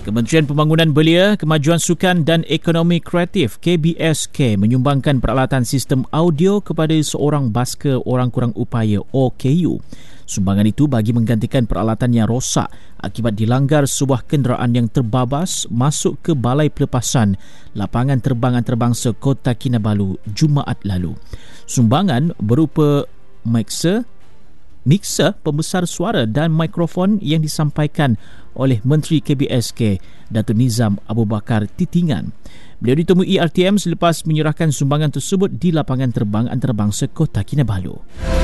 Kementerian Pembangunan Belia, Kemajuan Sukan dan Ekonomi Kreatif KBSK menyumbangkan peralatan sistem audio kepada seorang baska orang kurang upaya OKU. Sumbangan itu bagi menggantikan peralatan yang rosak akibat dilanggar sebuah kenderaan yang terbabas masuk ke Balai Pelepasan Lapangan Terbang Antarabangsa Kota Kinabalu Jumaat lalu. Sumbangan berupa mixer pembesar suara dan mikrofon yang disampaikan oleh Menteri KBSK Datuk Nizam Abu Bakar Titingan. Beliau ditemui RTM selepas menyerahkan sumbangan tersebut di Lapangan Terbang Antarabangsa Kota Kinabalu.